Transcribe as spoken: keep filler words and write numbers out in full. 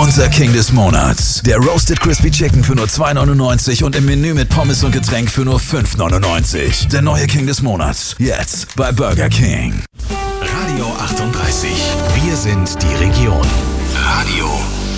Unser King des Monats. Der Roasted Crispy Chicken für nur zwei neunundneunzig und im Menü mit Pommes und Getränk für nur fünf neunundneunzig. Der neue King des Monats. Jetzt bei Burger King. Radio achtunddreißig. Wir sind die Region. Radio